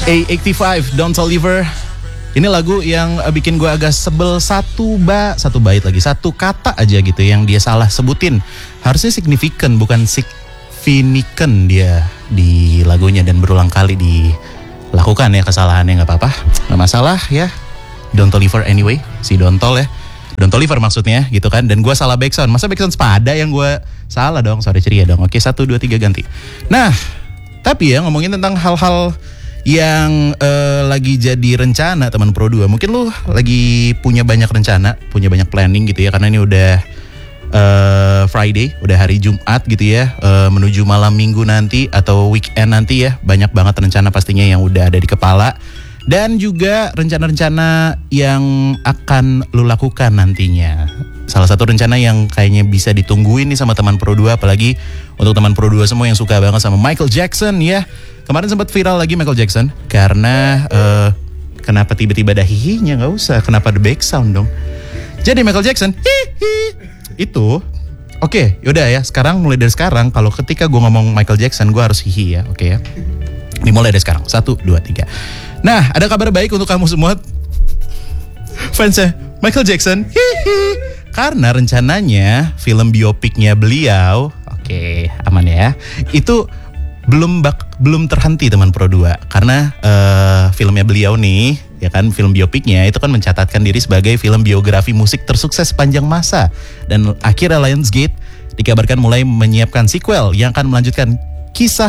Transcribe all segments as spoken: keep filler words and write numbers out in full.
A delapan puluh lima Don't Oliver. Ini lagu yang bikin gue agak sebel satu ba satu bait lagi satu kata aja gitu yang dia salah sebutin. Harusnya signifikan bukan signifikan dia di lagunya, dan berulang kali dilakukan ya kesalahannya. Nggak apa-apa, nggak masalah ya. Don't Oliver anyway, si Dontol ya. Don't Oliver maksudnya gitu kan. Dan gue salah backsound. Masa backsound sepada yang gue salah dong? Sorry ceria dong. Oke, satu dua tiga ganti. Nah, tapi ya ngomongin tentang hal-hal yang uh, lagi jadi rencana teman Pro dua. Mungkin lu lagi punya banyak rencana, punya banyak planning gitu ya, karena ini udah uh, Friday, udah hari Jumat gitu ya, uh, menuju malam Minggu nanti atau weekend nanti ya. Banyak banget rencana pastinya yang udah ada di kepala, dan juga rencana-rencana yang akan lu lakukan nantinya. Salah satu rencana yang kayaknya bisa ditungguin nih sama teman Pro dua, apalagi untuk teman Pro dua semua yang suka banget sama Michael Jackson ya. Kemarin sempat viral lagi Michael Jackson karena uh, kenapa tiba-tiba ada hihinya? Nggak usah, kenapa ada back sound dong? Jadi Michael Jackson hihi itu oke, okay, yaudah ya. Sekarang mulai dari sekarang kalau ketika gue ngomong Michael Jackson gue harus hihi ya, oke okay ya. Dimulai dari sekarang, satu, dua, tiga. Nah, ada kabar baik untuk kamu semua fansnya Michael Jackson hihi, karena rencananya film biopiknya beliau, oke okay, aman ya, itu belum bak, belum terhenti teman Pro dua, karena uh, filmnya beliau nih ya kan, film biopiknya itu kan mencatatkan diri sebagai film biografi musik tersukses sepanjang masa, dan akhirnya Lionsgate dikabarkan mulai menyiapkan sequel yang akan melanjutkan kisah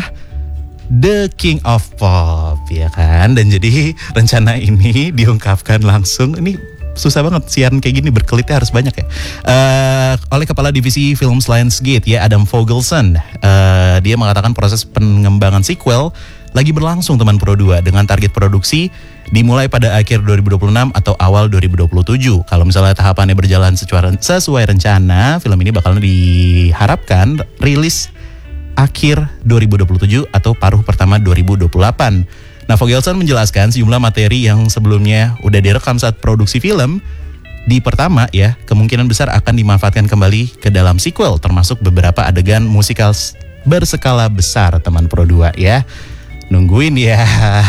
The King of Pop ya kan. Dan jadi rencana ini diungkapkan langsung, ini susah banget siaran kayak gini, berkelitnya harus banyak ya, uh, oleh Kepala Divisi Film Lionsgate ya, Adam Fogelson. uh, Dia mengatakan proses pengembangan sequel lagi berlangsung teman Pro dua, dengan target produksi dimulai pada akhir dua ribu dua puluh enam atau awal dua ribu dua puluh tujuh. Kalau misalnya tahapannya berjalan sesuai rencana, film ini bakal diharapkan rilis akhir dua ribu dua puluh tujuh atau paruh pertama dua ribu dua puluh delapan. Nah, Fogelson menjelaskan sejumlah materi yang sebelumnya udah direkam saat produksi film di pertama ya, kemungkinan besar akan dimanfaatkan kembali ke dalam sequel, termasuk beberapa adegan musikal berskala besar teman Pro dua ya. Nungguin ya,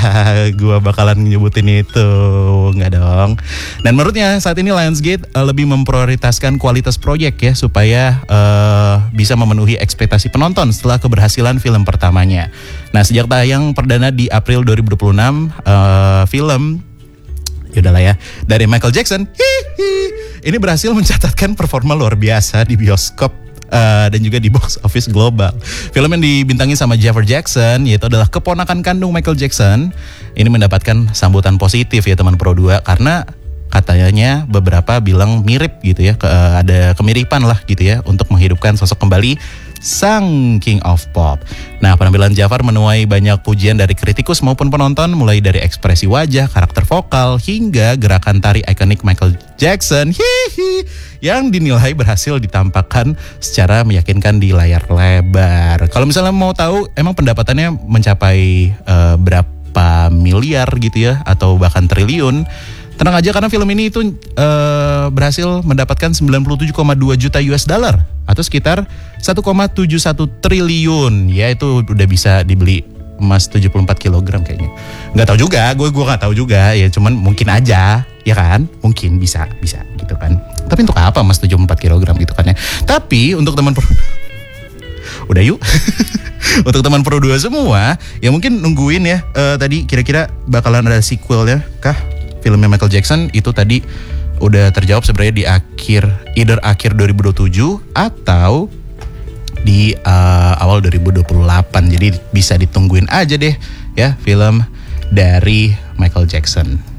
gua bakalan nyebutin itu, nggak dong. Dan menurutnya saat ini Lionsgate uh, lebih memprioritaskan kualitas proyek ya, supaya uh, bisa memenuhi ekspektasi penonton setelah keberhasilan film pertamanya. Nah, sejak tayang perdana di April dua ribu dua puluh enam, uh, film yaudahlah ya dari Michael Jackson hihi, ini berhasil mencatatkan performa luar biasa di bioskop Uh, dan juga di box office global. Film yang dibintangi sama Jafar Jackson, yaitu adalah keponakan kandung Michael Jackson, ini mendapatkan sambutan positif ya teman Pro dua, karena katanya beberapa bilang mirip gitu ya, ke, uh, ada kemiripan lah gitu ya untuk menghidupkan sosok kembali sang King of Pop. Nah, penampilan Jafar menuai banyak pujian dari kritikus maupun penonton, mulai dari ekspresi wajah, karakter vokal, hingga gerakan tari ikonik Michael Jackson hihi, yang dinilai berhasil ditampakkan secara meyakinkan di layar lebar. Kalau misalnya mau tahu emang pendapatannya mencapai uh, berapa miliar gitu ya, atau bahkan triliun, tenang aja karena film ini itu uh, berhasil mendapatkan sembilan puluh tujuh koma dua juta U S dollar atau sekitar satu koma tujuh satu triliun. Ya, itu udah bisa dibeli emas tujuh puluh empat kilogram kayaknya. Nggak tahu juga, gue gue nggak tahu juga ya, cuman mungkin aja ya kan, mungkin bisa bisa gitu kan. Tapi untuk apa emas tujuh puluh empat kilogram gitu kan ya. Tapi untuk teman Pro udah yuk. Untuk teman Pro dua semua yang mungkin nungguin ya, uh, tadi kira-kira bakalan ada sequelnya kah filmnya Michael Jackson, itu tadi udah terjawab sebenarnya di akhir, either akhir dua ribu dua puluh tujuh atau di uh, awal dua ribu dua puluh delapan. Jadi bisa ditungguin aja deh ya film dari Michael Jackson.